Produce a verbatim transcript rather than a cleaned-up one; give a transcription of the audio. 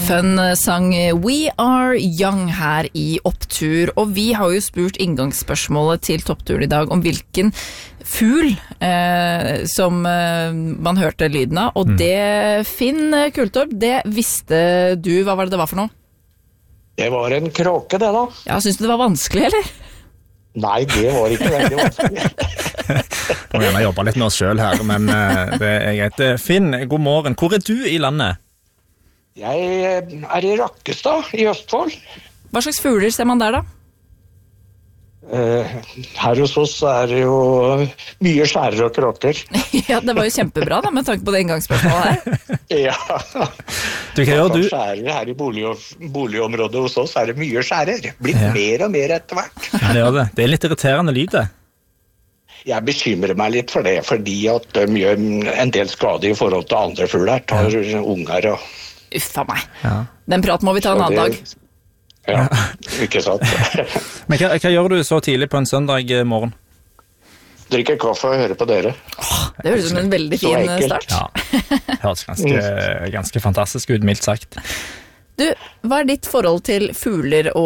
Fun sang We Are Young her i Opptur, og vi har jo spurt inngangsspørsmålet til toppturen i dag om hvilken fugl eh, som eh, man hørte lyden av, og mm. det Finn Kultorp, det visste du. Hva var det det var for noe? Det var en kråke det da. Ja, synes du det var vanskelig, eller? Nei, det var ikke veldig vanskelig. Må gjerne jobbe litt med oss selv her, men uh, det er greit. Finn, god morgen. Hvor er du i landet? Jeg er i Rakkestad, i Østfold. Hva slags fugler ser man der da? Uh, her hos oss er det jo mye skjærer og kråker. Ja, det var jo kjempebra da, med tanke på det inngangsspørsmålet her. Ja. Du, hva gjør du? Skjærer her i bolig, boligområdet hos oss er det mye skjærer. Blitt ja. mer og mer etter hvert. Ja, det gjør det. Det er litt irriterende lyd det. Jeg bekymrer meg litt for det, fordi at de gjør en del skade i forhold til andre fugler. Tar ja. unger og... Uffa meg. Ja. Den praten må vi ta en annen dag. Ja, ikke sant. Men hva, hva gjør du så tidlig på en søndag morgen? Drikker kaffe og hører på dere. Åh, det høres som en veldig fin start. Ja, det høres ganske, ganske fantastisk ut, mildt sagt. Du, hva er ditt forhold til fugler og